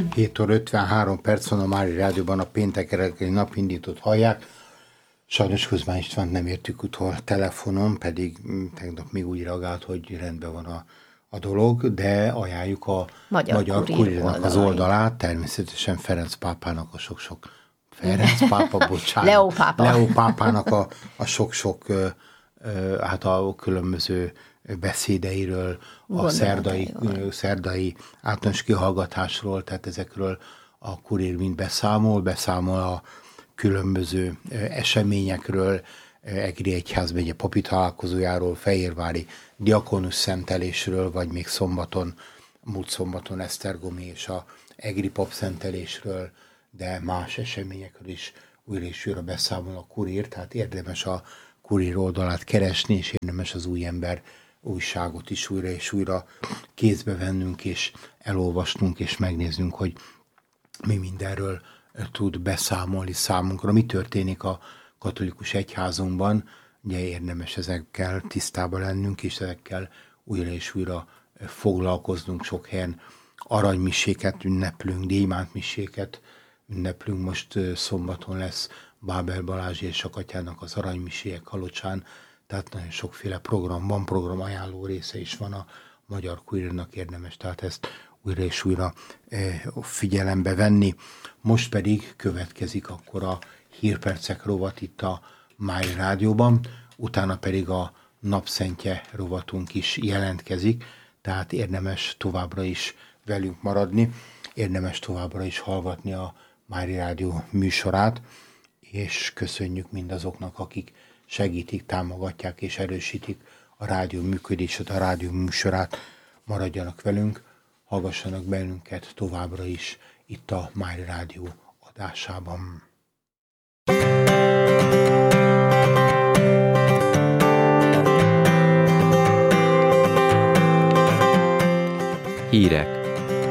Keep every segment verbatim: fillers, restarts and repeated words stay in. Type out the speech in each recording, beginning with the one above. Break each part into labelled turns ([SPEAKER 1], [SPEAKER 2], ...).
[SPEAKER 1] hét óra ötvenhárom perc van a Mária Rádióban, a péntek reggeli napindítót hallják. Sajnos Kuzmán Istvánt nem értük utol telefonon, pedig tegnap még úgy reagált, hogy rendben van a, a dolog, de ajánljuk a Magyar, Magyar Kurírnak az oldalát, természetesen Ferenc pápának a sok-sok Ferenc pápa, bocsánat.
[SPEAKER 2] Leó pápa.
[SPEAKER 1] Leó pápának a, a sok-sok hát a különböző beszédeiről, a szerdai, szerdai általános kihallgatásról, tehát ezekről a Kurír mind beszámol, beszámol a különböző eseményekről, Egri Egyházmegye papi találkozójáról, Fehérvári diakonus szentelésről, vagy még szombaton, múlt szombaton Esztergomi és a Egri pap szentelésről, de más eseményekről is újra és újra beszámol a Kurír, tehát érdemes a Kurír oldalát keresni, és érdemes az Új Ember újságot is újra és újra kézbe vennünk, és elolvasnunk, és megnéznünk, hogy mi mindenről tud beszámolni számunkra, mi történik a katolikus egyházunkban. Ugye érdemes ezekkel tisztában lennünk, és ezekkel újra és újra foglalkoznunk. Sok helyen aranymiséket ünneplünk, gyémántmiséket ünneplünk. Most szombaton lesz Bábel Balázs és Sakatyának az aranymiséjek Halocsán, tehát nagyon sokféle program van, program ajánló része is van a Magyar Kurírnak, érdemes tehát ezt újra és újra figyelembe venni. Most pedig következik akkor a hírpercek rovat itt a Mária Rádióban, utána pedig a napszentje rovatunk is jelentkezik, tehát érdemes továbbra is velünk maradni, érdemes továbbra is hallgatni a Mária Rádió műsorát, és köszönjük mindazoknak, akik segítik, támogatják és erősítik a rádió működését, a rádió műsorát. Maradjanak velünk, hallgassanak bennünket továbbra is itt a Mária Rádió adásában.
[SPEAKER 3] Hírek.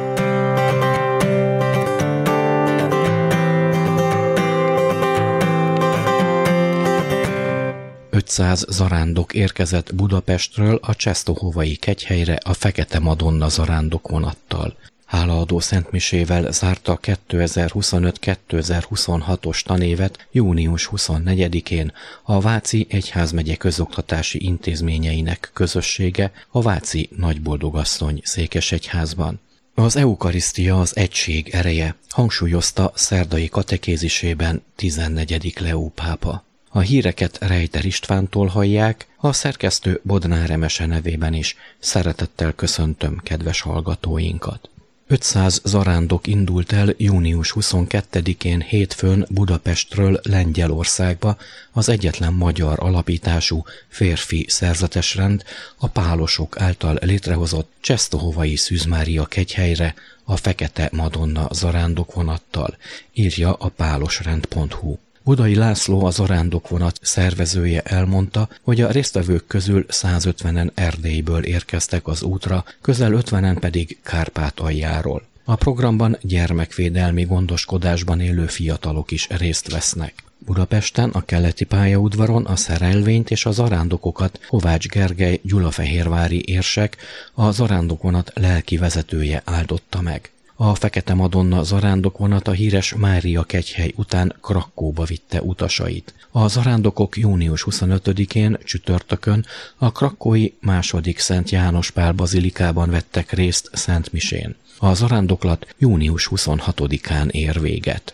[SPEAKER 3] ötszáz zarándok érkezett Budapestről a Czestohovai kegyhelyre a Fekete Madonna zarándok vonattal. Hálaadó szentmisével zárta kétezer-huszonöt kétezer-huszonhatos tanévet június huszonnegyedikén a Váci Egyházmegye közoktatási intézményeinek közössége a Váci Nagyboldogasszony székesegyházban. Az eukarisztia az egység ereje, hangsúlyozta szerdai katekézisében tizennegyedik Leó pápa. A híreket Rejter Istvántól hallják, a szerkesztő Bodnár Emese nevében is szeretettel köszöntöm kedves hallgatóinkat. ötszáz zarándok indult el június huszonkettedikén hétfőn Budapestről Lengyelországba az egyetlen magyar alapítású férfi szerzetesrend, a pálosok által létrehozott Czestohovai Szűz Mária kegyhelyre a Fekete Madonna zarándokvonattal, írja a pálosrend pont hu. Budai László, a zarándokvonat szervezője elmondta, hogy a résztvevők közül százötvenen Erdélyből érkeztek az útra, közel ötvenen pedig Kárpátaljáról. A programban gyermekvédelmi gondoskodásban élő fiatalok is részt vesznek. Budapesten a keleti pályaudvaron a szerelvényt és a zarándokokat Kovács Gergely gyulafehérvári érsek, a zarándokvonat lelki vezetője áldotta meg. A Fekete Madonna zarándokvonat a híres Mária kegyhely után Krakkóba vitte utasait. A zarándokok június huszonötödikén csütörtökön a krakkói második Szent János Pál bazilikában vettek részt szentmisén. A zarándoklat június huszonhatodikán ér véget.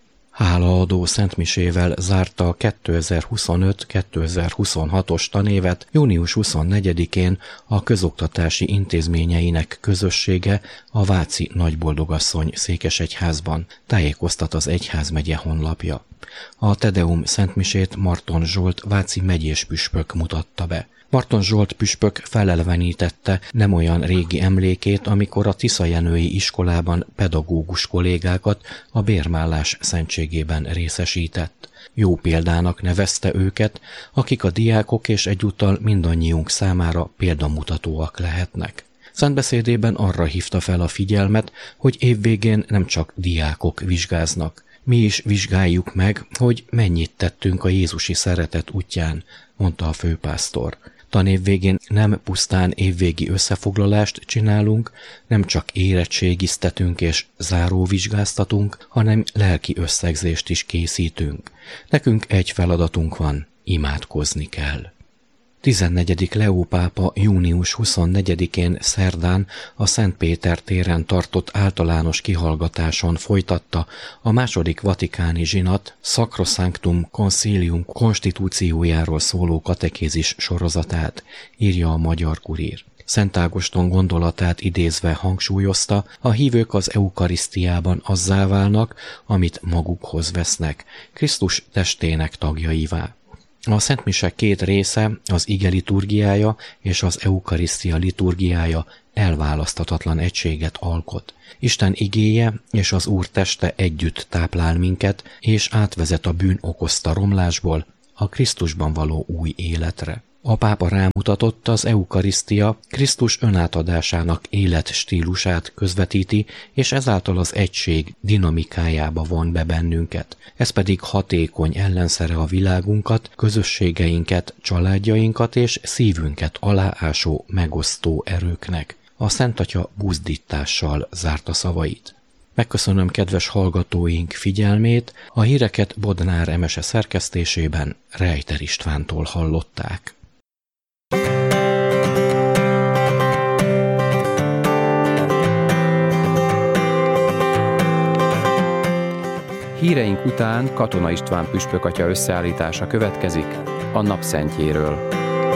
[SPEAKER 3] Hálaadó szentmisével zárta a kétezer-huszonöt kétezer-huszonhatos tanévet június huszonnegyedikén a közoktatási intézményeinek közössége a Váci Nagyboldogasszony székesegyházban, tájékoztat az egyházmegye honlapja. A Tedeum szentmisét Marton Zsolt váci megyés püspök mutatta be. Marton Zsolt püspök felelevenítette nem olyan régi emlékét, amikor a Tiszajenői iskolában pedagógus kollégákat a bérmállás szentségében részesített. Jó példának nevezte őket, akik a diákok és egyúttal mindannyiunk számára példamutatóak lehetnek. Szentbeszédében arra hívta fel a figyelmet, hogy évvégén nem csak diákok vizsgáznak. Mi is vizsgáljuk meg, hogy mennyit tettünk a jézusi szeretet útján, mondta a főpásztor. Tanév végén nem pusztán évvégi összefoglalást csinálunk, nem csak érettségiztetünk és záróvizsgáztatunk, hanem lelki összegzést is készítünk. Nekünk egy feladatunk van, imádkozni kell. tizennegyedik Leó pápa június huszonnegyedikén szerdán a Szent Péter téren tartott általános kihallgatáson folytatta a második vatikáni zsinat Sacrosanctum Concilium konstitúciójáról szóló katekézis sorozatát, írja a Magyar Kurír. Szent Ágoston gondolatát idézve hangsúlyozta, a hívők az eukarisztiában azzá válnak, amit magukhoz vesznek, Krisztus testének tagjaivá. A szentmise két része, az ige liturgiája és az eukarisztia liturgiája elválaszthatatlan egységet alkot. Isten igéje és az Úr teste együtt táplál minket, és átvezet a bűn okozta romlásból a Krisztusban való új életre. A pápa rámutatott, az eukarisztia Krisztus önátadásának életstílusát közvetíti, és ezáltal az egység dinamikájába von be bennünket. Ez pedig hatékony ellenszere a világunkat, közösségeinket, családjainkat és szívünket aláásó, megosztó erőknek. A Szent Atya buzdítással zárta szavait. Megköszönöm kedves hallgatóink figyelmét, a híreket Bodnár Emese szerkesztésében Rejter Istvántól hallották.
[SPEAKER 2] Híreink után Katona István püspök atya összeállítása következik a napszentjéről.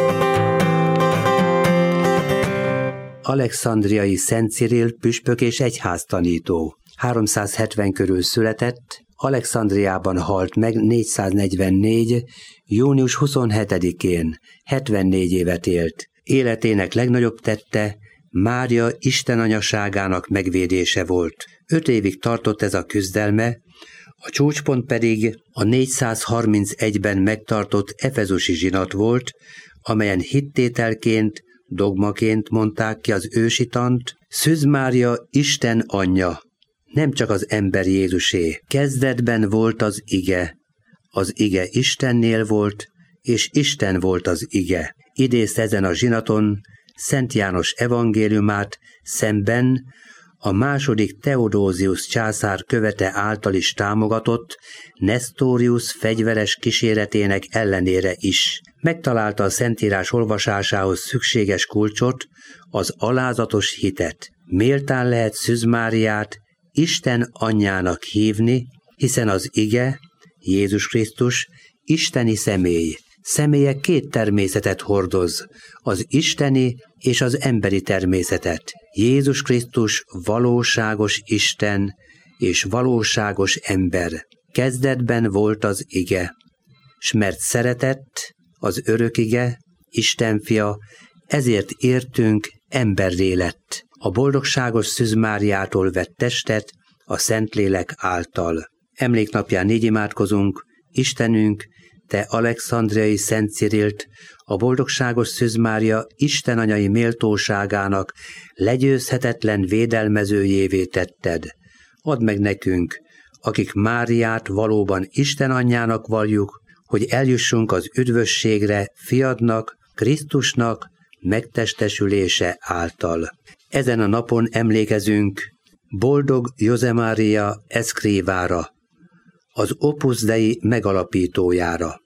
[SPEAKER 4] Alexandriai Szent Cirill püspök és egyháztanító. háromszázhetven körül született, Alexandriában halt meg négyszáznegyvennégy. június huszonhetedikén, hetvennégy évet élt. Életének legnagyobb tette Mária Isten anyaságának megvédése volt. Öt évig tartott ez a küzdelme, a csúcspont pedig a négyszázharmincegyben megtartott efezusi zsinat volt, amelyen hittételként, dogmaként mondták ki az ősitant: Szűz Mária Isten anyja, nem csak az ember Jézusé. Kezdetben volt az ige, az ige Istennél volt, és Isten volt az ige. Idézte ezen a zsinaton Szent János evangéliumát, szemben a második Theodósius császár követe által is támogatott Nestorius fegyveres kíséretének ellenére is. Megtalálta a Szentírás olvasásához szükséges kulcsot, az alázatos hitet. Méltán lehet Szűz Máriát Isten anyjának hívni, hiszen az ige, Jézus Krisztus, isteni személy. Személye két természetet hordoz, az isteni és az emberi természetet. Jézus Krisztus valóságos Isten és valóságos ember. Kezdetben volt az ige, s mert szeretett, az örök ige, Isten fia, ezért értünk, emberré lett. A boldogságos Szűz Máriától vett testet a Szentlélek által. Emléknapján így imádkozunk: Istenünk, te Alexandriai Szent Cirillt a boldogságos Szűz Mária Isten anyai méltóságának legyőzhetetlen védelmezőjévé tetted. Add meg nekünk, akik Máriát valóban Isten anyjának valljuk, hogy eljussunk az üdvösségre fiadnak, Krisztusnak megtestesülése által. Ezen a napon emlékezünk boldog Josemaria Escrivára, az Opus Dei megalapítójára.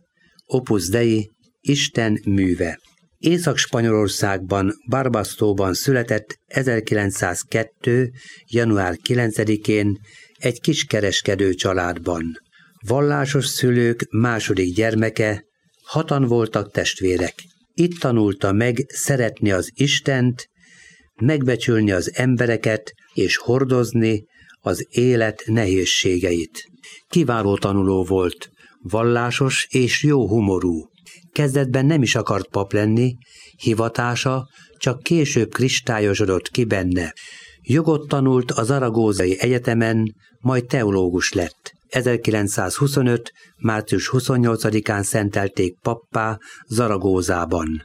[SPEAKER 4] Opus Dei, Isten műve. Észak-Spanyolországban, Barbasztóban született ezerkilencszázkettő. január kilencedikén egy kiskereskedő családban. Vallásos szülők második gyermeke, hatan voltak testvérek. Itt tanulta meg szeretni az Istent, megbecsülni az embereket és hordozni az élet nehézségeit. Kiváló tanuló volt, vallásos és jó humorú. Kezdetben nem is akart pap lenni, hivatása csak később kristályosodott ki benne. Jogot tanult a Zaragózai Egyetemen, majd teológus lett. ezerkilencszázhuszonöt. március huszonnyolcadikán szentelték pappá Zaragózában.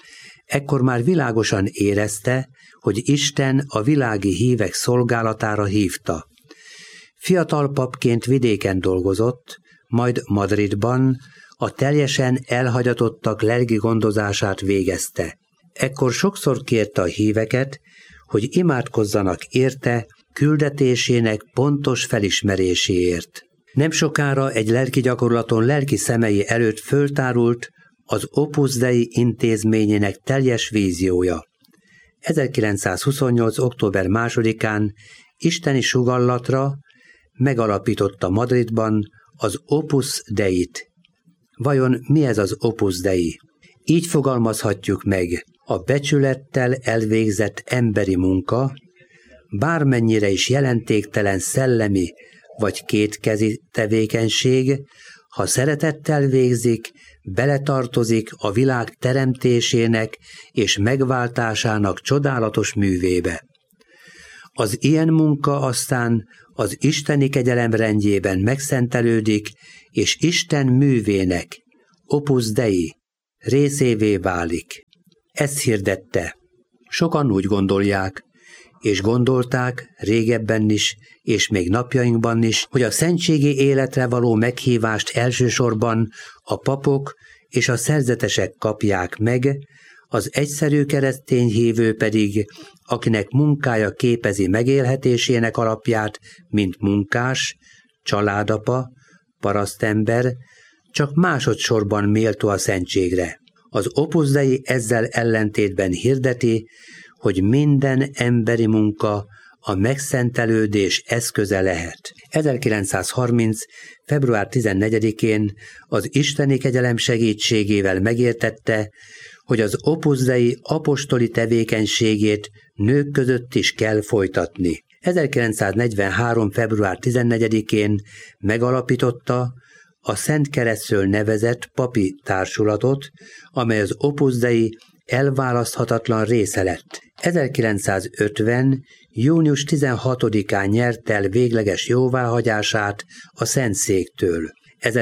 [SPEAKER 4] Ekkor már világosan érezte, hogy Isten a világi hívek szolgálatára hívta. Fiatal papként vidéken dolgozott, majd Madridban, a teljesen elhagyatottak lelki gondozását végezte. Ekkor sokszor kérte a híveket, hogy imádkozzanak érte küldetésének pontos felismeréséért. Nem sokára egy lelki gyakorlaton lelki szemei előtt föltárult az Opus Dei intézményének teljes víziója. ezerkilencszázhuszonnyolc. október másodikán isteni sugallatra megalapította Madridban az Opus Deit. Vajon mi ez az Opus Dei? Így fogalmazhatjuk meg: a becsülettel elvégzett emberi munka, bármennyire is jelentéktelen szellemi vagy kétkezi tevékenység, ha szeretettel végzik, beletartozik a világ teremtésének és megváltásának csodálatos művébe. Az ilyen munka aztán az isteni kegyelem rendjében megszentelődik, és Isten művének, Opus Dei részévé válik. Ezt hirdette. Sokan úgy gondolják, és gondolták régebben is, és még napjainkban is, hogy a szentségi életre való meghívást elsősorban a papok és a szerzetesek kapják meg, az egyszerű keresztény hívő pedig, akinek munkája képezi megélhetésének alapját, mint munkás, családapa, parasztember, csak másodszorban méltó a szentségre. Az Opus Dei ezzel ellentétben hirdeti, hogy minden emberi munka a megszentelődés eszköze lehet. ezerkilencszázharminc. február tizennegyedikén az isteni kegyelem segítségével megértette, hogy az Opus Dei apostoli tevékenységét nők között is kell folytatni. ezerkilencszáznegyvenhárom. február tizennegyedikén megalapította a Szent Keresztről nevezett papi társulatot, amely az Opus Dei elválaszthatatlan része lett. ezerkilencszázötven. június tizenhatodikán nyert el végleges jóváhagyását a Szentszéktől.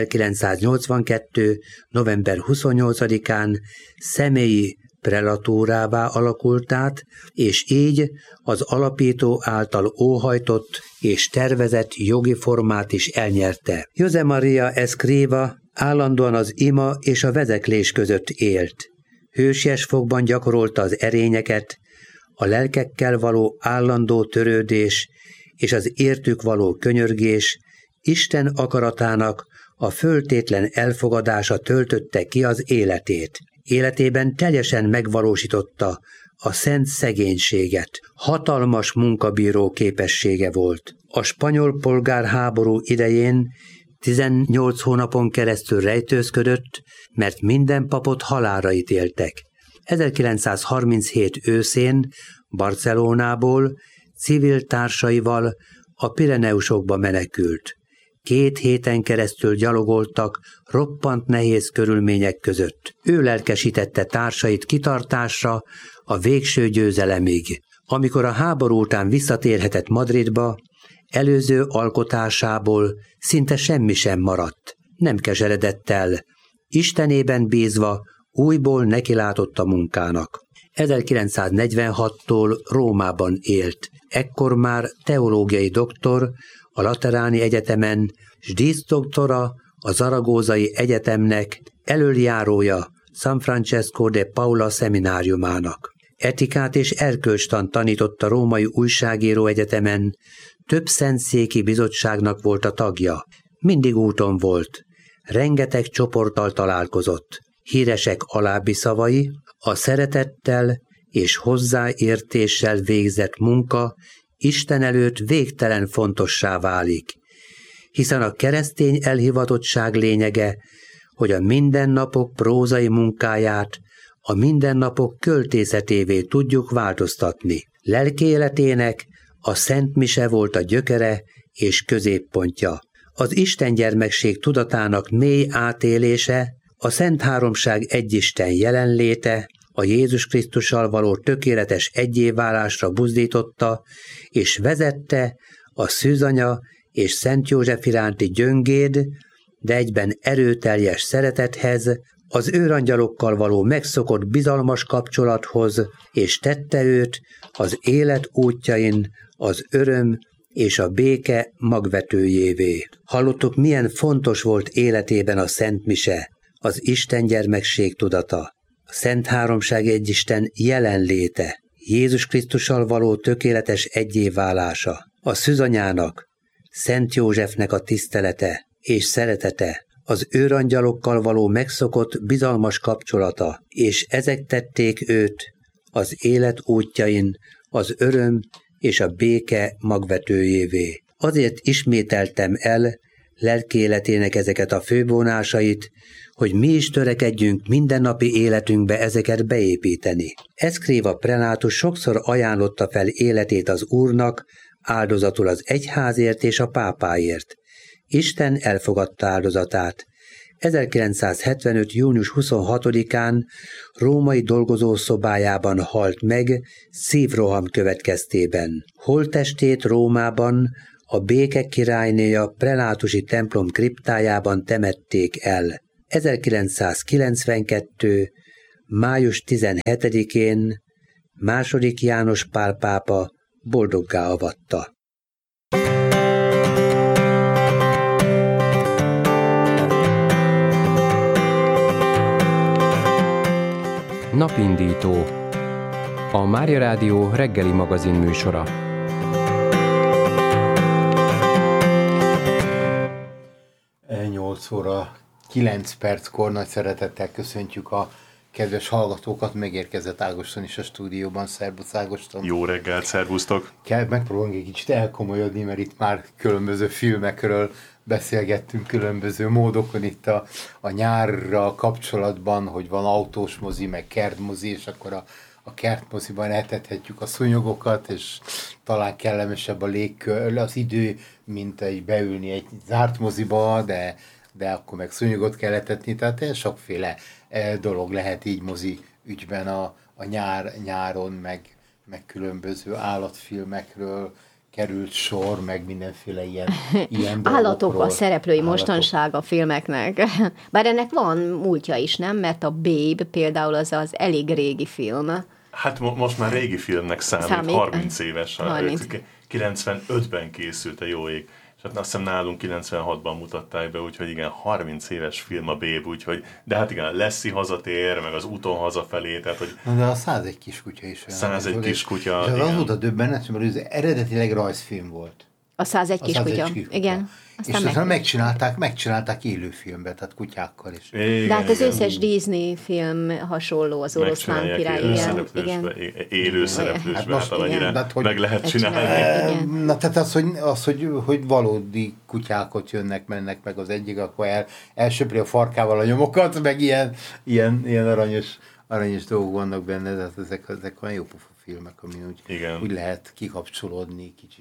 [SPEAKER 4] ezerkilencszáznyolcvankettő. november huszonnyolcadikán személyi prelatúrává alakult át, és így az alapító által óhajtott és tervezett jogi formát is elnyerte. José María Escrivá állandóan az ima és a vezeklés között élt. Hősies fogban gyakorolta az erényeket, a lelkekkel való állandó törődés és az értük való könyörgés Isten akaratának a föltétlen elfogadása töltötte ki az életét. Életében teljesen megvalósította a szent szegénységet. Hatalmas munkabíró képessége volt. A spanyol polgárháború idején tizennyolc hónapon keresztül rejtőzködött, mert minden papot halálra ítéltek. ezerkilencszázharminchét őszén Barcelonából civil társaival a Pireneusokba menekült. Két héten keresztül gyalogoltak roppant nehéz körülmények között. Ő lelkesítette társait kitartásra a végső győzelemig. Amikor a háború után visszatérhetett Madridba, előző alkotásából szinte semmi sem maradt. Nem keseredett el. Istenében bízva újból nekilátott a munkának. ezerkilencszáznegyvenhattól Rómában élt. Ekkor már teológiai doktor a Lateráni Egyetemen, s díszdoktora a Zaragózai Egyetemnek, elöljárója San Francesco de Paula szemináriumának. Etikát és erkölcstant tanított a Római Újságíró Egyetemen, több szentszéki bizottságnak volt a tagja. Mindig úton volt, rengeteg csoporttal találkozott. Híresek alábbi szavai: a szeretettel és hozzáértéssel végzett munka Isten előtt végtelen fontossá válik, hiszen a keresztény elhivatottság lényege, hogy a mindennapok prózai munkáját a mindennapok költészetévé tudjuk változtatni. Lelki életének a Szent Mise volt a gyökere és középpontja. Az istengyermekség tudatának mély átélése, a Szent Háromság egyisten jelenléte, a Jézus Krisztussal való tökéletes egyéválásra buzdította, és vezette a Szűzanya és Szent József iránti gyöngéd, de egyben erőteljes szeretethez, az őrangyalokkal való megszokott bizalmas kapcsolathoz, és tette őt az élet útjain az öröm és a béke magvetőjévé. Hallottuk, milyen fontos volt életében a Szent Mise. az Isten gyermekség tudata, a Szent Háromság egyisten jelenléte, Jézus Krisztussal való tökéletes egyéválása, a szűzanyának, Szent Józsefnek a tisztelete és szeretete, az őrangyalokkal való megszokott bizalmas kapcsolata, és ezek tették őt az élet útjain az öröm és a béke magvetőjévé. Azért ismételtem el lelkéletének ezeket a fővonásait, hogy mi is törekedjünk mindennapi életünkbe ezeket beépíteni. Eszkréva prelátus sokszor ajánlotta fel életét az Úrnak, áldozatul az egyházért és a pápáért. Isten elfogadta áldozatát. ezerkilencszázhetvenöt. június huszonhatodikán római dolgozószobájában halt meg szívroham következtében. Holttestét Rómában a Béke királynéja prelátusi templom kriptájában temették el. ezerkilencszázkilencvenkettő. május tizenhetedikén második János Pál pápa boldoggá avatta.
[SPEAKER 2] Napindító. A Mária Rádió reggeli magazin műsora.
[SPEAKER 1] nyolc óra kilenc perckor nagy szeretettel köszöntjük a kedves hallgatókat, megérkezett Ágoston is a stúdióban. Szerbusz Ágoston!
[SPEAKER 5] Jó reggelt, szervusztok!
[SPEAKER 1] Kell megpróbálunk egy kicsit elkomolyodni, mert itt már különböző filmekről beszélgettünk különböző módokon itt a, a nyárra kapcsolatban, hogy van autós mozi, meg kertmozi, és akkor a, a kertmoziban etethetjük a szúnyogokat, és talán kellemesebb a légkör, az idő, mint egy beülni egy zárt moziba, de, de akkor meg szúnyogot kell etetni, tehát sokféle dolog lehet így mozi ügyben a, a nyár, nyáron, meg, meg különböző állatfilmekről került sor, meg mindenféle ilyen, ilyen
[SPEAKER 6] állatok a szereplői
[SPEAKER 1] állatok.
[SPEAKER 6] Mostanság a filmeknek. Bár ennek van múltja is, nem? Mert a Babe például az az elég régi film.
[SPEAKER 5] Hát mo- most már régi filmnek számít, számít. harminc éves.
[SPEAKER 6] harminc.
[SPEAKER 5] kilencvenötben készült a jó ég. És hát azt hiszem nálunk kilencvenhatban mutatták be, úgyhogy igen, harminc éves film a Babe, úgyhogy, de hát igen, Lassie hazatér, meg az úton hazafelé, tehát hogy...
[SPEAKER 1] Na, de a százegy kiskutya is olyan.
[SPEAKER 5] százegy kiskutya,
[SPEAKER 1] és az volt a döbbenet, mert ez eredetileg rajzfilm volt.
[SPEAKER 6] A százegy kiskutya, igen.
[SPEAKER 1] Aztán és meg... aztán megcsinálták, megcsinálták élőfilmbe, tehát kutyákkal is.
[SPEAKER 6] Igen, de hát az igen. összes Disney film hasonló az Oroszlán király. Igen, igen.
[SPEAKER 5] Élő szereplősbe, hát, hát amennyire hát, hogy meg lehet csinálni.
[SPEAKER 1] csinálni. Na tehát az, hogy, az, hogy, hogy valódi kutyákot jönnek, mennek meg az egyik, akkor el, elsöpri a farkával a nyomokat, meg ilyen, ilyen, ilyen aranyos, aranyos dolgok vannak benne, tehát ezek, ezek olyan jó pofa filmek, amin úgy, úgy lehet kikapcsolódni, kicsit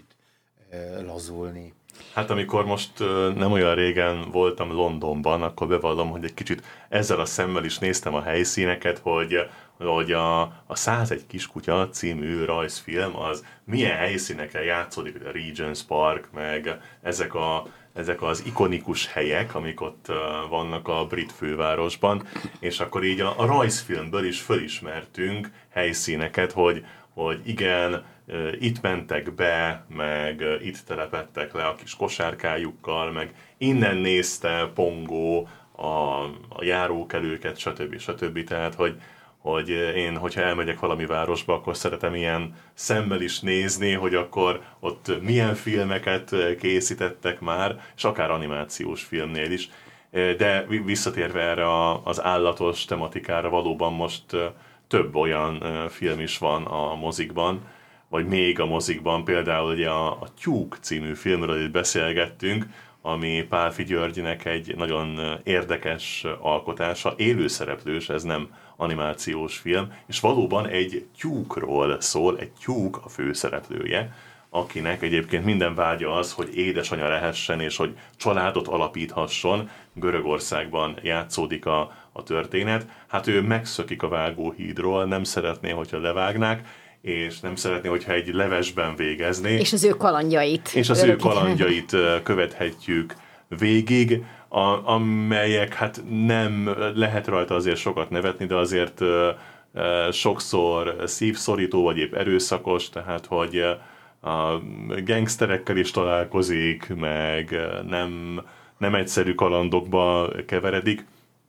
[SPEAKER 1] lazulni.
[SPEAKER 5] Hát amikor most nem olyan régen voltam Londonban, akkor bevallom, hogy egy kicsit ezzel a szemmel is néztem a helyszíneket, hogy, hogy a, a százegy kiskutya című rajzfilm az milyen helyszínekre játszódik, a Regent's Park, meg ezek, a, ezek az ikonikus helyek, amik ott vannak a brit fővárosban, és akkor így a, a rajzfilmből is fölismertünk helyszíneket, hogy, hogy igen, itt mentek be, meg itt telepettek le a kis kosárkájukkal, meg innen nézte Pongó a, a járókelőket, stb. stb. Tehát, hogy, hogy én, hogyha elmegyek valami városba, akkor szeretem ilyen szemmel is nézni, hogy akkor ott milyen filmeket készítettek már, és akár animációs filmnél is. De visszatérve erre az állatos tematikára, valóban most több olyan film is van a mozikban, vagy még a mozikban, például ugye a, a Tyúk című filmről itt beszélgettünk, ami Pálffy Györgynek egy nagyon érdekes alkotása, élőszereplős, ez nem animációs film, és valóban egy tyúkról szól, egy tyúk a főszereplője, akinek egyébként minden vágya az, hogy édesanyja lehessen, és hogy családot alapíthasson. Görögországban játszódik a, a történet. Hát ő megszökik a vágóhídról, nem szeretné, hogyha levágnák, és nem szeretné, hogyha egy levesben végezné.
[SPEAKER 6] És az ő kalandjait.
[SPEAKER 5] És az ő kalandjait követhetjük végig, a, amelyek hát nem lehet rajta azért sokat nevetni, de azért e, sokszor szívszorító, vagy épp erőszakos, tehát hogy a gangsterekkel is találkozik, meg nem, nem egyszerű kalandokba keveredik.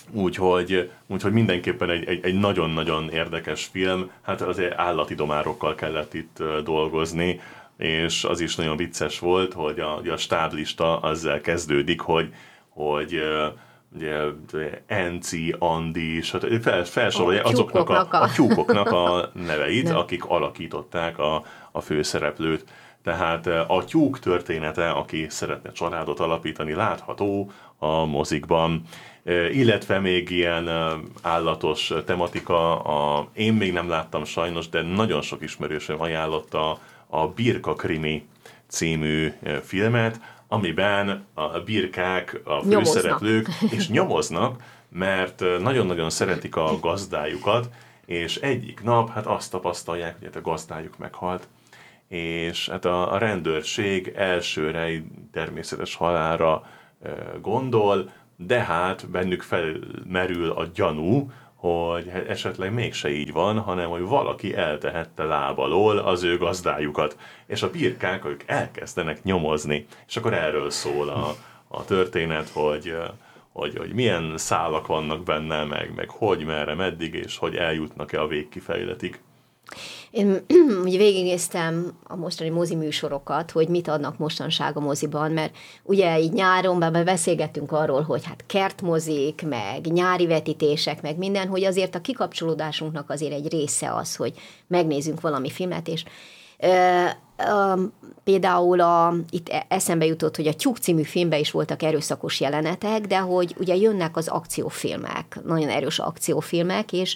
[SPEAKER 5] Úgyhogy, úgyhogy mindenképpen egy, egy, egy nagyon-nagyon érdekes film, hát azért állati domárokkal kellett itt dolgozni, és az is nagyon vicces volt, hogy a, a stáblista azzal kezdődik, hogy, hogy ugye, Enci, Andi, stb. Fel, felsorolja azoknak a, a tyúkoknak a neveit, ne. akik alakították a, a főszereplőt. Tehát a tyúk története, aki szeretne családot alapítani, látható a mozikban. Illetve még ilyen állatos tematika, a, én még nem láttam sajnos, de nagyon sok ismerősöm ajánlotta a Birka Krimi című filmet, amiben a birkák, a főszereplők, nyomoznak. és nyomoznak, mert nagyon-nagyon szeretik a gazdájukat, és egyik nap hát azt tapasztalják, hogy hát a gazdájuk meghalt, és hát a, a rendőrség elsőre természetes halálra gondol, de hát bennük felmerül a gyanú, hogy esetleg mégse így van, hanem hogy valaki eltehette lábalól az ő gazdájukat. És a birkák, ők elkezdenek nyomozni. És akkor erről szól a, a történet, hogy, hogy, hogy milyen szálak vannak benne, meg, meg hogy, merre, meddig, és hogy eljutnak-e a végkifejletig.
[SPEAKER 6] Én ugye végignéztem a mostani mozi műsorokat, hogy mit adnak mostanság a moziban, mert ugye így nyáron már beszélgettünk arról, hogy hát kertmozik, meg nyári vetítések, meg minden, hogy azért a kikapcsolódásunknak azért egy része az, hogy megnézzünk valami filmet, és ö, ö, például a, itt eszembe jutott, hogy a Tyúk című filmben is voltak erőszakos jelenetek, de hogy ugye jönnek az akciófilmek, nagyon erős akciófilmek, és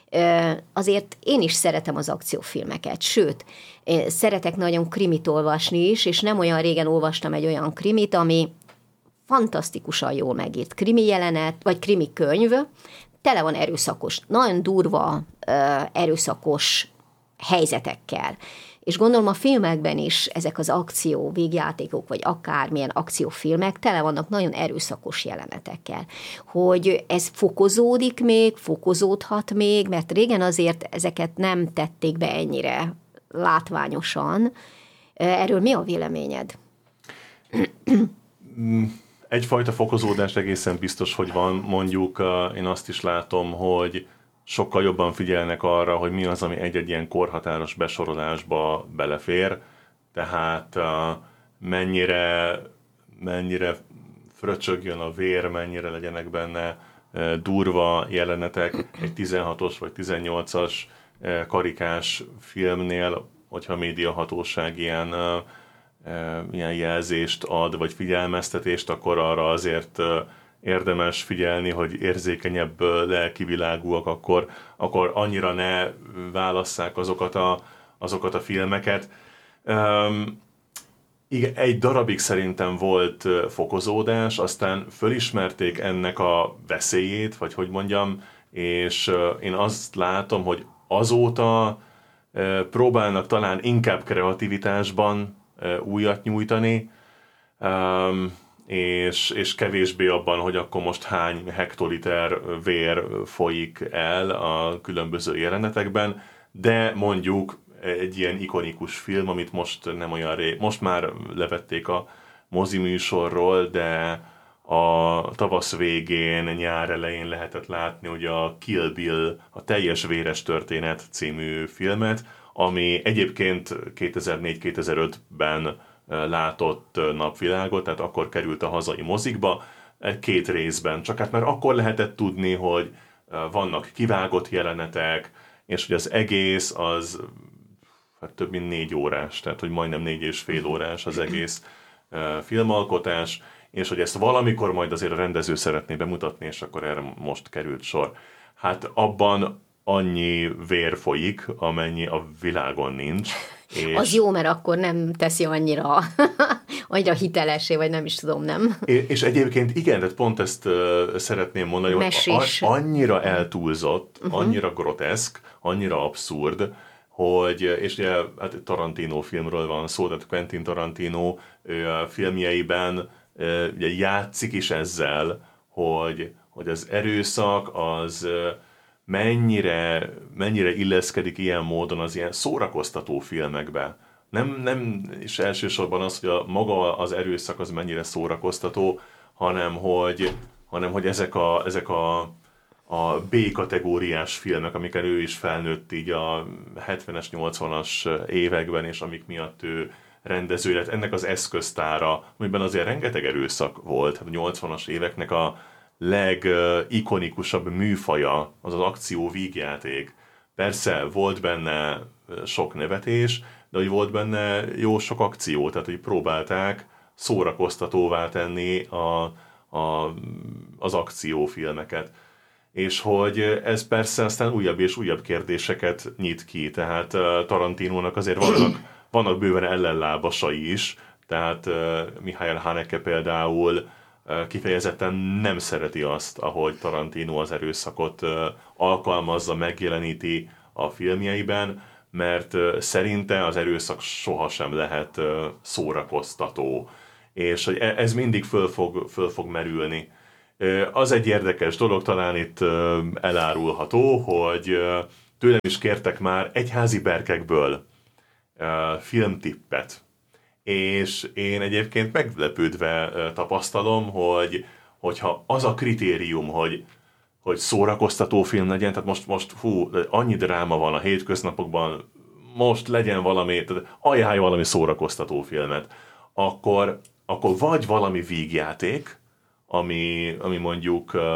[SPEAKER 6] azért én is szeretem az akciófilmeket, sőt, szeretek nagyon krimit olvasni is, és nem olyan régen olvastam egy olyan krimit, ami fantasztikusan jól megírt krimi jelenet, vagy krimi könyv, tele van erőszakos, nagyon durva erőszakos helyzetekkel. És gondolom a filmekben is ezek az akció végjátékok, vagy akármilyen akciófilmek tele vannak nagyon erőszakos jelenetekkel. Hogy ez fokozódik még, fokozódhat még, mert régen azért ezeket nem tették be ennyire látványosan. Erről mi a véleményed?
[SPEAKER 5] Egyfajta fokozódás egészen biztos, hogy van. Mondjuk én azt is látom, hogy sokkal jobban figyelnek arra, hogy mi az, ami egy-egy ilyen korhatáros besorolásba belefér, tehát uh, mennyire, mennyire fröcsögjön a vér, mennyire legyenek benne uh, durva jelenetek egy tizenhatos vagy tizennyolcas uh, karikás filmnél, hogyha a médiahatóság ilyen, uh, uh, ilyen jelzést ad, vagy figyelmeztetést, akkor arra azért uh, érdemes figyelni, hogy érzékenyebb lelkivilágúak, akkor, akkor annyira ne válasszák azokat a, azokat a filmeket. Um, igen, egy darabig szerintem volt fokozódás, aztán fölismerték ennek a veszélyét, vagy hogy mondjam, és én azt látom, hogy azóta próbálnak talán inkább kreativitásban újat nyújtani, um, És, és kevésbé abban, hogy akkor most hány hektoliter vér folyik el a különböző jelenetekben, de mondjuk egy ilyen ikonikus film, amit most nem olyan rég, most már levették a moziműsorról, de a tavasz végén, nyár elején lehetett látni ugye a Kill Bill, a Teljes véres történet című filmet, ami egyébként kétezer-négy kétezer-ötben látott napvilágot, tehát akkor került a hazai mozikba, két részben. Csak hát mert akkor lehetett tudni, hogy vannak kivágott jelenetek, és hogy az egész az hát több mint négy órás, tehát hogy majdnem négy és fél órás az egész filmalkotás, és hogy ezt valamikor majd azért a rendező szeretné bemutatni, és akkor erre most került sor. Hát abban annyi vér folyik, amennyi a világon nincs.
[SPEAKER 6] És az jó, mert akkor nem teszi annyira, annyira hitelessé, vagy nem is tudom, nem?
[SPEAKER 5] És egyébként igen, tehát pont ezt uh, szeretném mondani, Mesés. hogy annyira eltúlzott, uh-huh. annyira groteszk, annyira abszurd, hogy, és ugye hát Tarantino filmről van szó, tehát Quentin Tarantino ő a filmjeiben uh, ugye játszik is ezzel, hogy, hogy az erőszak az uh, mennyire, mennyire illeszkedik ilyen módon az ilyen szórakoztató filmekbe. Nem, nem is elsősorban az, hogy a, maga az erőszak az mennyire szórakoztató, hanem hogy, hanem hogy ezek a, ezek a, a B-kategóriás filmek, amikkel ő is felnőtt így a hetvenes, nyolcvanas években, és amik miatt ő rendező lett, ennek az eszköztára, amiben azért rengeteg erőszak volt. A nyolcvanas éveknek a legikonikusabb műfaja az az akció vígjáték. Persze volt benne sok nevetés, de hogy volt benne jó sok akció, tehát hogy próbálták szórakoztatóvá tenni a, a, az akciófilmeket. És hogy ez persze aztán újabb és újabb kérdéseket nyit ki, tehát Tarantinónak azért vannak, vannak bőven ellenlábasai is, tehát Michael Haneke például kifejezetten nem szereti azt, ahogy Tarantino az erőszakot alkalmazza, megjeleníti a filmjeiben, mert szerinte az erőszak sohasem lehet szórakoztató, és hogy ez mindig föl fog, föl fog merülni. Az egy érdekes dolog, talán itt elárulható, hogy tőlem is kértek már egyházi berkekből filmtippet, és én egyébként meglepődve tapasztalom, hogy hogyha az a kritérium, hogy, hogy szórakoztató film legyen, tehát most, most hú, annyi dráma van a hétköznapokban, most legyen valami, tehát ajánlj valami szórakoztató filmet, akkor, akkor vagy valami vígjáték, ami, ami mondjuk uh,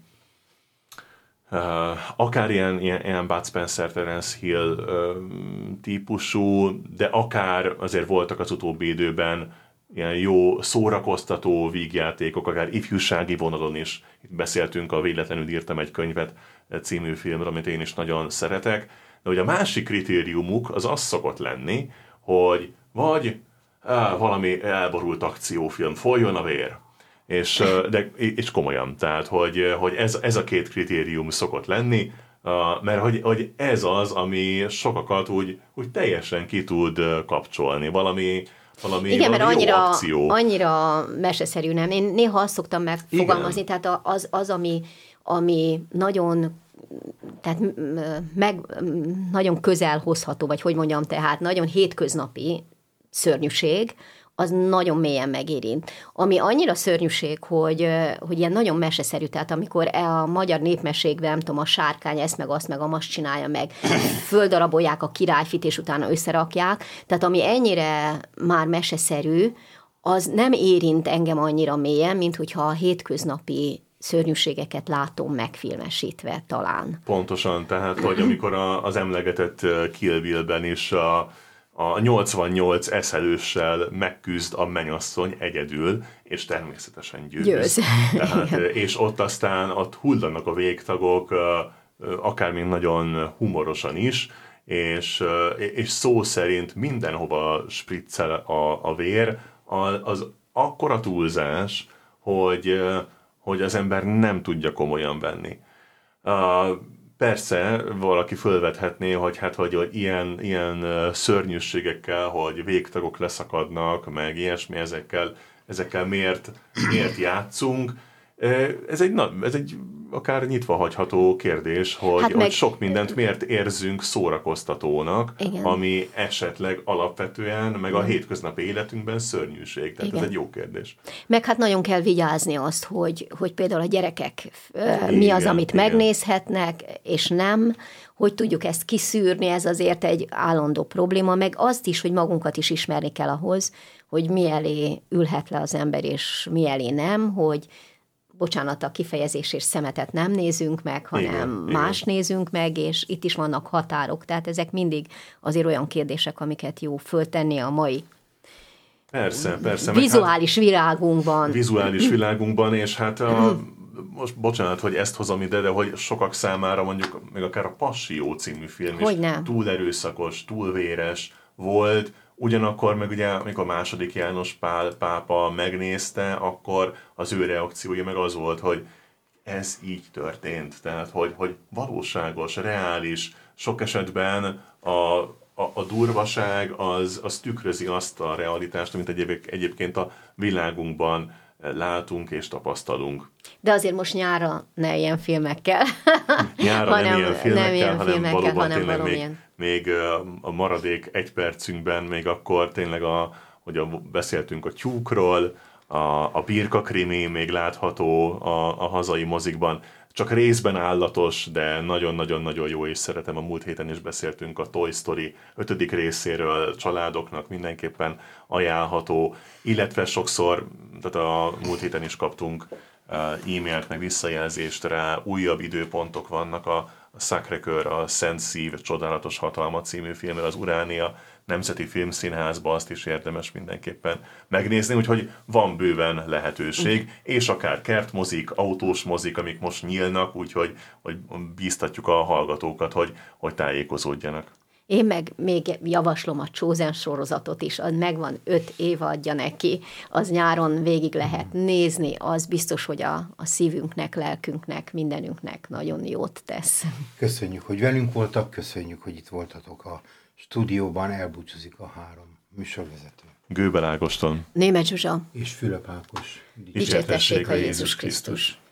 [SPEAKER 5] uh, akár ilyen, ilyen, ilyen Bud Spencer, Terence Hill uh, típusú, de akár azért voltak az utóbbi időben ilyen jó szórakoztató vígjátékok, akár ifjúsági vonalon is. Itt beszéltünk a Véletlenül írtam egy könyvet című filmről, amit én is nagyon szeretek. De hogy a másik kritériumuk az az szokott lenni, hogy vagy á, valami elborult akciófilm, folyjon a vér. És, de, és komolyan, tehát hogy, hogy ez, ez a két kritérium szokott lenni, mert hogy, hogy ez az, ami sokakat úgy, úgy teljesen ki tud kapcsolni, valami, valami,
[SPEAKER 6] igen,
[SPEAKER 5] valami
[SPEAKER 6] mert
[SPEAKER 5] jó
[SPEAKER 6] annyira,
[SPEAKER 5] akció.
[SPEAKER 6] annyira meseszerű, nem? Én néha azt szoktam megfogalmazni, igen. Tehát az, az ami, ami nagyon tehát meg, nagyon közel hozható, vagy hogy mondjam, tehát nagyon hétköznapi szörnyűség, az nagyon mélyen megérint. Ami annyira szörnyűség, hogy, hogy ilyen nagyon meseszerű, tehát amikor a magyar népmesékben, nem tudom, a sárkány ezt meg azt meg azt csinálja meg, földarabolják a királyfit, és utána összerakják, tehát ami ennyire már meseszerű, az nem érint engem annyira mélyen, mint hogyha a hétköznapi szörnyűségeket látom megfilmesítve talán.
[SPEAKER 5] Pontosan, tehát hogy amikor a, az emlegetett Kill Bill-ben is a A nyolcvannyolc eszelőssel megküzd a mennyasszony egyedül, és természetesen győz. győz. Tehát, és ott aztán ott hullanak a végtagok, akár még nagyon humorosan is, és, és szó szerint mindenhova spriccel a, a vér, az akkora túlzás, hogy, hogy az ember nem tudja komolyan venni. Persze, valaki fölvethetné, hogy hát, hogy, hogy ilyen, ilyen szörnyűségekkel, hogy végtagok leszakadnak, meg ilyesmi, ezekkel, ezekkel miért, miért játszunk. Ez egy, na, ez egy akár nyitva hagyható kérdés, hogy, hát meg... hogy sok mindent miért érzünk szórakoztatónak, igen. Ami esetleg alapvetően, meg a hétköznapi életünkben szörnyűség. Tehát igen. Ez egy jó kérdés.
[SPEAKER 6] Meg hát nagyon kell vigyázni azt, hogy, hogy például a gyerekek igen, mi az, amit igen. megnézhetnek, és nem, hogy tudjuk ezt kiszűrni, ez azért egy állandó probléma, meg azt is, hogy magunkat is ismerni kell ahhoz, hogy mi elé ülhet le az ember, és mi elé nem, hogy bocsánat, a kifejezés és szemetet nem nézünk meg, hanem igen, más igen. nézünk meg, és itt is vannak határok. Tehát ezek mindig azért olyan kérdések, amiket jó föltenni a mai
[SPEAKER 5] persze, persze,
[SPEAKER 6] vizuális hát, világunkban.
[SPEAKER 5] Vizuális világunkban, és hát a, most bocsánat, hogy ezt hozom ide, de hogy sokak számára mondjuk még akár a Passió című film is túl erőszakos, túl véres volt, ugyanakkor meg ugye, amikor második János Pál pápa megnézte, akkor az ő reakciója meg az volt, hogy ez így történt. Tehát, hogy, hogy valóságos, reális, sok esetben a, a, a durvaság az, az tükrözi azt a realitást, amit egyéb, egyébként a világunkban látunk és tapasztalunk.
[SPEAKER 6] De azért most nyára ne ilyen filmekkel.
[SPEAKER 5] Nyára hanem, nem ilyen filmekkel, nem ilyen
[SPEAKER 6] hanem
[SPEAKER 5] filmekkel,
[SPEAKER 6] valóban
[SPEAKER 5] hanem
[SPEAKER 6] tényleg
[SPEAKER 5] még, még a maradék egy percünkben, még akkor tényleg, a, hogy a, beszéltünk a tyúkról, a, a Birka krimi még látható a, a hazai mozikban, csak részben állatos, de nagyon-nagyon-nagyon jó, és szeretem. A múlt héten is beszéltünk a Toy Story ötödik részéről, családoknak mindenképpen ajánlható, illetve sokszor, tehát a múlt héten is kaptunk e-mailt, meg visszajelzést rá, újabb időpontok vannak, a, a Sacré-Cœur, a Szent Szív, Csodálatos Hatalma című filmmel az Uránia Nemzeti Filmszínházba, azt is érdemes mindenképpen megnézni, úgyhogy van bőven lehetőség, és akár kertmozik, autós mozik, amik most nyílnak, úgyhogy hogy bíztatjuk a hallgatókat, hogy, hogy tájékozódjanak.
[SPEAKER 6] Én meg még javaslom a Chosen sorozatot is, az megvan, öt évadja neki, az nyáron végig lehet nézni, az biztos, hogy a, a szívünknek, lelkünknek, mindenünknek nagyon jót tesz.
[SPEAKER 1] Köszönjük, hogy velünk voltak, köszönjük, hogy itt voltatok a stúdióban, elbúcsúzik a három műsorvezető.
[SPEAKER 5] Gőbel Ágoston,
[SPEAKER 6] Németh Zsuzsa
[SPEAKER 1] és Fülöp Ákos.
[SPEAKER 6] Dicsértessék a Jézus Krisztus.